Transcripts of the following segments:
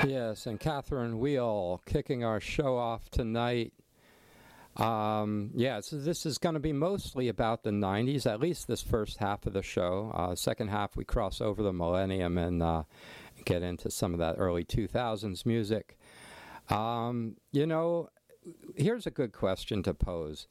Yes, and Catherine Wheel kicking our show off tonight. So this is going to be mostly about the 90s, at least this first half of the show. Second half, we cross over the millennium and get into some of that early 2000s music. Here's a good question to pose.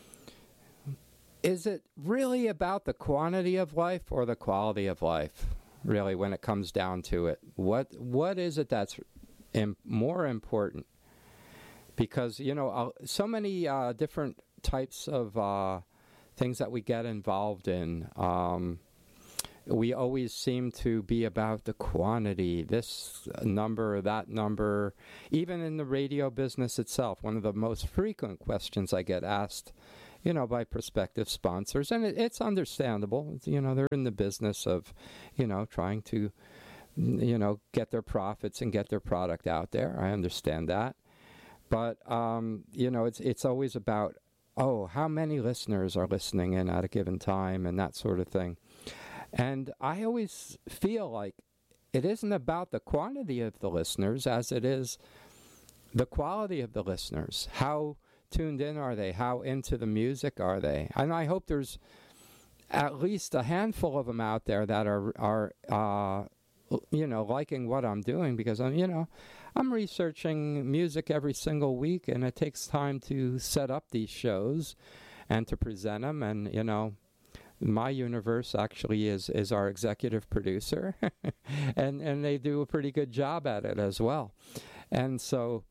Is it really about the quantity of life or the quality of life, really, when it comes down to it? What is it that's more important? Because, so many different types of things that we get involved in, we always seem to be about the quantity, this number, that number. Even in the radio business itself, one of the most frequent questions I get asked, by prospective sponsors, and it's understandable. They're in the business of, trying to, get their profits and get their product out there. I understand that. But, it's always about, how many listeners are listening in at a given time and that sort of thing. And I always feel like it isn't about the quantity of the listeners as it is the quality of the listeners. How tuned in are they? How into the music are they? And I hope there's at least a handful of them out there that are liking what I'm doing, because I'm researching music every single week, and it takes time to set up these shows and to present them. And my universe actually is our executive producer, and they do a pretty good job at it as well. And so,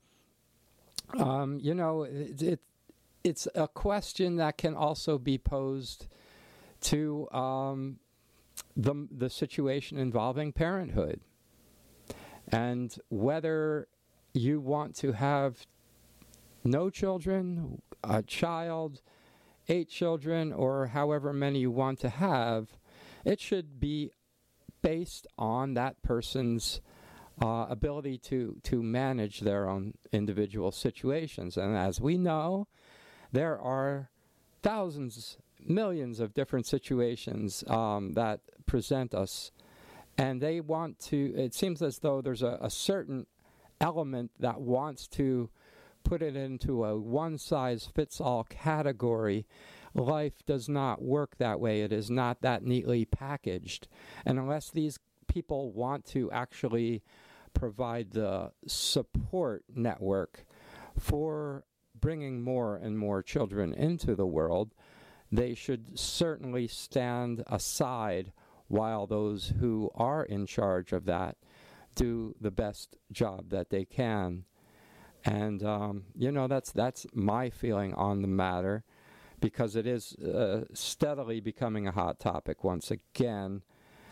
it's a question that can also be posed to the situation involving parenthood, and whether you want to have no children, a child, 8 children, or however many you want to have. It should be based on that person's ability to manage their own individual situations. And as we know, there are thousands, millions of different situations that present us, and they want to, it seems as though there's a certain element that wants to put it into a one-size-fits-all category. Life does not work that way. It is not that neatly packaged. And unless these people want to actually provide the support network for bringing more and more children into the world, they should certainly stand aside while those who are in charge of that do the best job that they can. And, that's my feeling on the matter, because it is steadily becoming a hot topic once again.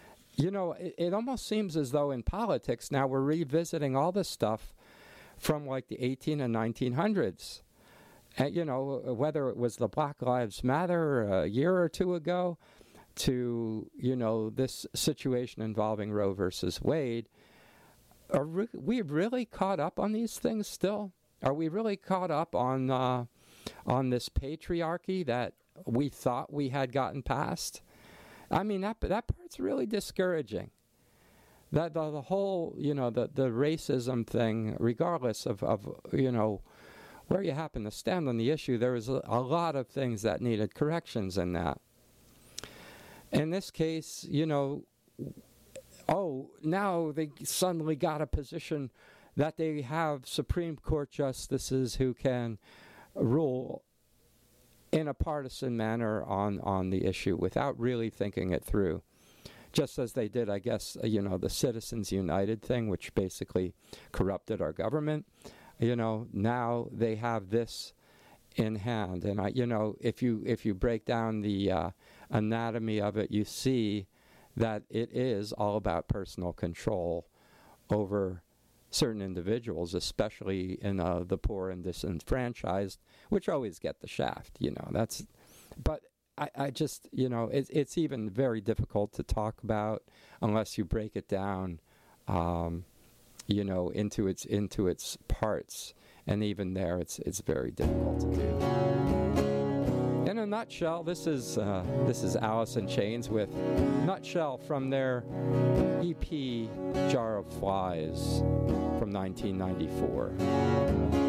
It almost seems as though in politics now we're revisiting all this stuff from like the 18 and 1900s. And, whether it was the Black Lives Matter a year or two ago to, this situation involving Roe versus Wade. Are we really caught up on these things still? Are we really caught up on this patriarchy that we thought we had gotten past? I mean, that part's really discouraging. That the whole, the racism thing, regardless of where you happen to stand on the issue, there was a lot of things that needed corrections in that. In this case, now they suddenly got a position that they have Supreme Court justices who can rule in a partisan manner on the issue without really thinking it through. Just as they did, I guess, the Citizens United thing, which basically corrupted our government. Now they have this in hand. And, if you break down the anatomy of it, you see that it is all about personal control over certain individuals, especially in the poor and disenfranchised, which always get the shaft, But I just, it's even very difficult to talk about unless you break it down, into its parts. And even there, it's very difficult to do. In a nutshell, this is Alice in Chains with Nutshell from their EP Jar of Flies. from 1994.